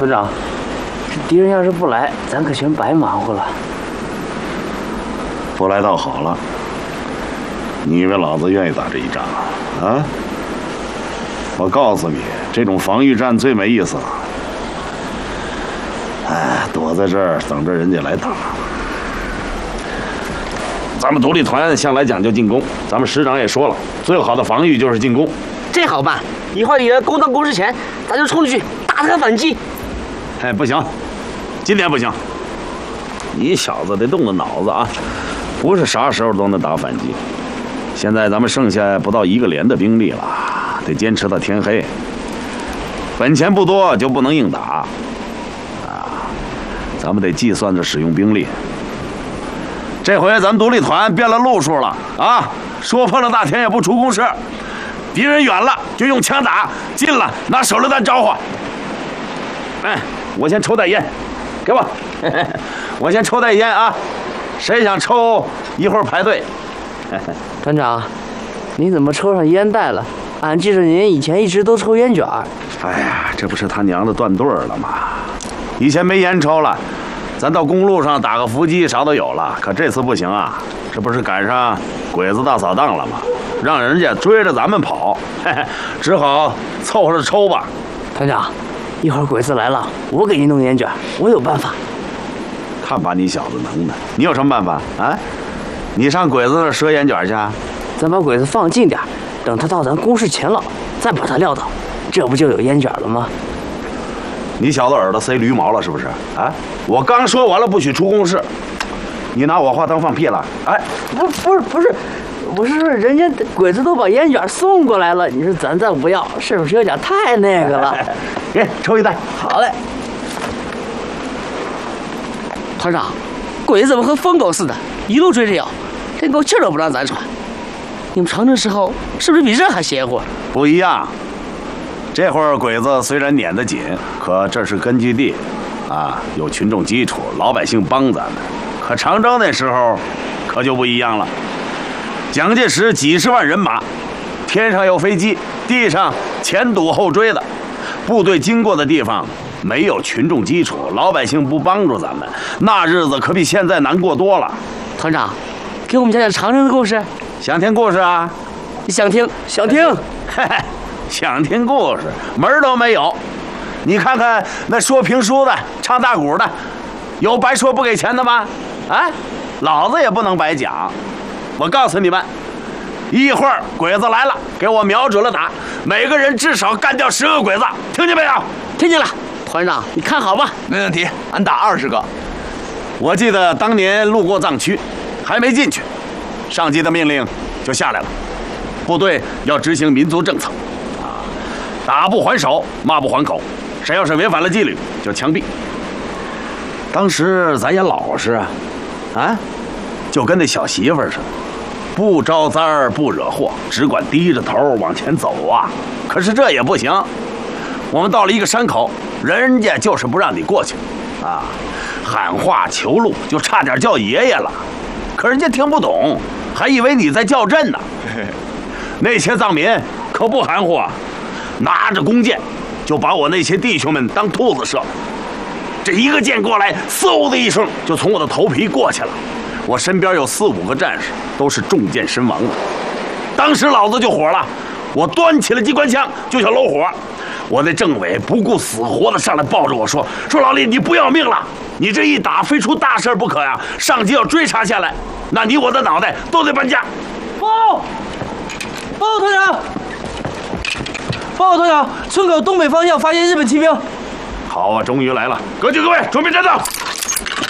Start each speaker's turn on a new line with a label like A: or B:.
A: 团长，这敌人要是不来，咱可全白忙活了。
B: 不来倒好了。你以为老子愿意打这一仗啊？我告诉你，这种防御战最没意思了。哎，躲在这儿等着人家来打。咱们独立团向来讲究进攻，咱们师长也说了，最好的防御就是进攻。
A: 这好办，一会儿敌人攻到攻之前，咱就冲出去打他个反击。
B: 哎，不行，今天不行。你小子得动动脑子啊，不是啥时候都能打反击。现在咱们剩下不到1个连的兵力了，得坚持到天黑。本钱不多就不能硬打啊，咱们得计算着使用兵力。这回咱们独立团变了路数了啊！说破了大天也不出公事，敌人远了就用枪打，近了拿手榴弹招呼。哎，我先抽袋烟，给我，我先抽袋烟啊！谁想抽一会儿排队。
A: 团长，你怎么抽上烟袋了？俺记着您以前一直都抽烟卷。
B: 哎呀，这不是他娘的断队了吗？以前没烟抽了，咱到公路上打个伏击啥都有了，可这次不行啊！这不是赶上鬼子大扫荡了吗？让人家追着咱们跑，只好凑合着抽吧。
A: 团长，一会儿鬼子来了，我给您弄烟卷，我有办法。
B: 看把你小子能的，你有什么办法啊？你上鬼子那儿赊烟卷去？
A: 咱把鬼子放近点，等他到咱工事前了，再把他撂倒，这不就有烟卷了吗？
B: 你小子耳朵塞驴毛了是不是？啊！我刚说完了不许出公事，你拿我话当放屁了？哎，
A: 不是，人家鬼子都把烟卷送过来了，你说咱再不要，是不是有点太那个了？
B: 给抽一袋。
A: 好嘞。团长，鬼子怎么和疯狗似的，一路追着咬，连口气都不让咱喘？你们长征时候是不是比这还邪乎？
B: 不一样。这会儿鬼子虽然撵得紧，可这是根据地，啊，有群众基础，老百姓帮咱们。可长征那时候，可就不一样了。蒋介石几十万人马，天上有飞机，地上前堵后追的，部队经过的地方没有群众基础，老百姓不帮助咱们，那日子可比现在难过多了。
A: 团长，给我们讲讲长征的故事。
B: 想听故事啊？
A: 想听。
B: 嘿嘿，想听故事门儿都没有。你看看那说评书的、唱大鼓的，有白说不给钱的吗？啊，老子也不能白讲。我告诉你们，一会儿鬼子来了，给我瞄准了打，每个人至少干掉10个鬼子，听见没有？
A: 听见了。团长，你看好吧？
C: 没问题，俺打20个。
B: 我记得当年路过藏区，还没进去，上级的命令就下来了，部队要执行民族政策，啊，打不还手，骂不还口，谁要是违反了纪律就枪毙。当时咱也老实啊，就跟那小媳妇似的，不招灾儿不惹祸，只管低着头往前走啊。可是这也不行，我们到了一个山口，人家就是不让你过去，啊，喊话求路，就差点叫爷爷了。可人家听不懂，还以为你在叫阵呢。那些藏民可不含糊啊，拿着弓箭就把我那些弟兄们当兔子射。这一个箭过来，嗖的一声就从我的头皮过去了。我身边有4、5个战士，都是中箭身亡的。当时老子就火了，我端起了机关枪就想搂火。我那政委不顾死活的上来抱着我说老李，你不要命了？你这一打非出大事不可呀！上级要追查下来，那你我的脑袋都得搬家。
A: 报，团长！报告团长，村口东北方向发现日本骑兵。
B: 好啊，终于来了！各就各位，准备战斗！